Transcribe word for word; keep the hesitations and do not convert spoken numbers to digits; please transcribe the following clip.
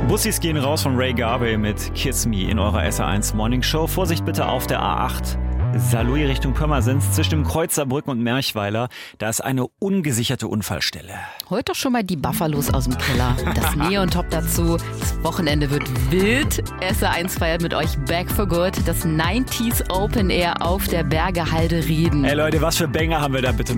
Bussis gehen raus von Ray Garvey mit Kiss Me in eurer S R eins Morning Show. Vorsicht bitte auf der A acht. Saarlouis Richtung Pirmasens zwischen dem Kreuz Saarbrücken und Merchweiler. Da ist eine ungesicherte Unfallstelle. Heute doch schon mal die Buffalos aus dem Keller. Das Neon-Top dazu. Das Wochenende wird wild. S R eins feiert mit euch Back for Good. Das neunziger Open Air auf der Berge Halde Rieden. Ey Leute, was für Banger haben wir da bitte